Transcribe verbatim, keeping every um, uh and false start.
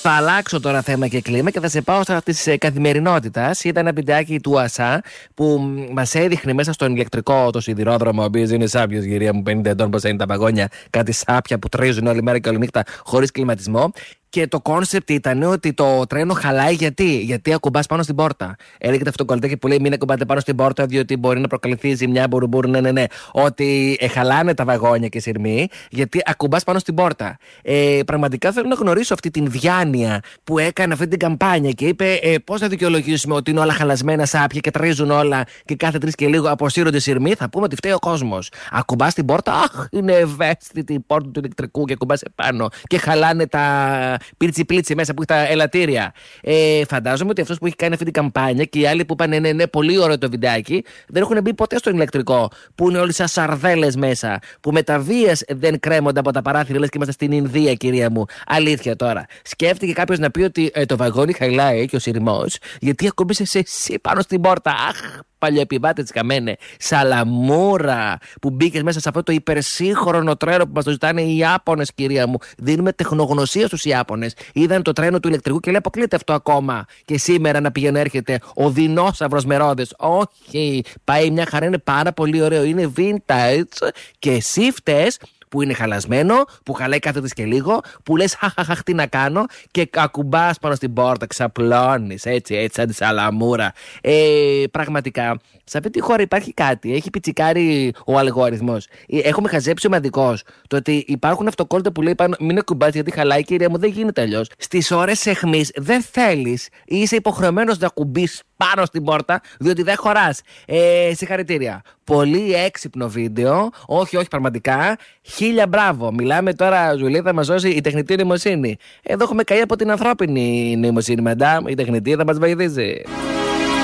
Θα αλλάξω τώρα θέμα και κλίμα και θα σε πάω στα τη καθημερινότητα. Ήταν ένα βιντεάκι του ΑΣΑ που μας έδειχνε μέσα στον ηλεκτρικό το σιδηρόδρομο, ο οποίος είναι σάπιος, γυρία μου, πενήντα ετών, πώς είναι τα βαγόνια, κάτι σάπια που τρίζουν όλη μέρα και όλη νύχτα χωρίς κλιματισμό. Και το κόνσεπτ ήταν ότι το τρένο χαλάει γιατί, γιατί ακουμπάς πάνω στην πόρτα. Έρχεται αυτό το κολλητάκι που λέει: μην ακουμπάτε πάνω στην πόρτα, διότι μπορεί να προκαλυφθεί ζημιά. Μπουρμπούρ, ναι, ναι, ναι. Ότι ε, χαλάνε τα βαγόνια και σειρμοί, γιατί ακουμπάς πάνω στην πόρτα. Ε, πραγματικά θέλω να γνωρίσω αυτή την διάνοια που έκανε αυτή την καμπάνια και είπε: ε, πώς θα δικαιολογήσουμε ότι είναι όλα χαλασμένα σάπια και τρίζουν όλα και κάθε τρεις και λίγο αποσύρονται σειρμοί. Θα πούμε ότι φταίει ο κόσμος. Ακουμπάς την πόρτα, αχ, είναι ευαίσθητη η πόρτα του ηλεκτρικού και ακουμπάς επάνω και χαλάνε τα. Πίτσι πλίτσι μέσα που έχει τα ελαττήρια. Ε, φαντάζομαι ότι αυτός που έχει κάνει αυτή την καμπάνια και οι άλλοι που είπαν ναι, ναι, πολύ ωραίο το βιντεάκι, δεν έχουν μπει ποτέ στο ηλεκτρικό. Που είναι όλοι σαν σαρδέλες μέσα. Που με τα βίας δεν κρέμονται από τα παράθυρα, λες και είμαστε στην Ινδία, κυρία μου. Αλήθεια τώρα. Σκέφτηκε κάποιος να πει ότι ε, το βαγόνι χαλάει και ο σειρμός, γιατί ακούμπησε εσύ πάνω στην πόρτα. Αχ, παλιοεπιβάτε τη καμένε. Σαλαμούρα που μπήκε μέσα σε αυτό το υπερσύγχρονο τρένο που μας το ζητάνε οι Ιάπωνες, κυρία μου. Δίνουμε τεχνογνωσία στους Ιάπωνες. Είδαν το τρένο του ηλεκτρικού και λέει: αποκλείται αυτό ακόμα. Και σήμερα να πηγαίνει, έρχεται ο δεινόσαυρος με ρόδες. Όχι, πάει μια χαρά, είναι πάρα πολύ ωραίο. Είναι vintage και εσύ φταίς που είναι χαλασμένο, που χαλάει κάθε της και λίγο, που λες χαχαχαχ τι να κάνω και ακουμπάς πάνω στην πόρτα, ξαπλώνεις έτσι, έτσι σαν τη σαλαμούρα. Ε, πραγματικά, σε αυτή τη χώρα υπάρχει κάτι, έχει πιτσικάρει ο αλγόριθμος. Έχουμε χαζέψει ο μαντικός. Το ότι υπάρχουν αυτοκόλλητα που λέει πάνω μην ακουμπάς γιατί χαλάει, κυρία μου, δεν γίνεται αλλιώς. Στις ώρες αιχμής δεν θέλεις ή είσαι υποχρεωμένος να ακουμπείς πάνω στην πόρτα, διότι δεν χωράς. Ε, συγχαρητήρια. Πολύ έξυπνο βίντεο. Όχι, όχι, πραγματικά. Χίλια μπράβο. Μιλάμε τώρα, Ζουλή, θα μας δώσει η τεχνητή νοημοσύνη. Εδώ έχουμε καεί από την ανθρώπινη νοημοσύνη, μαντάμ. Η τεχνητή θα μας βοηθήσει.